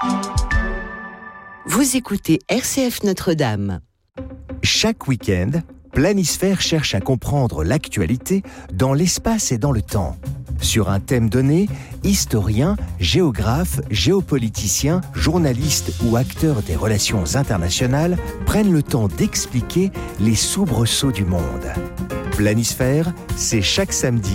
Vous écoutez RCF Notre-Dame. Chaque week-end, Planisphère cherche à comprendre l'actualité dans l'espace et dans le temps. Sur un thème donné, historiens, géographes, géopoliticiens, journalistes ou acteurs des relations internationales prennent le temps d'expliquer les soubresauts du monde. Planisphère, c'est chaque samedi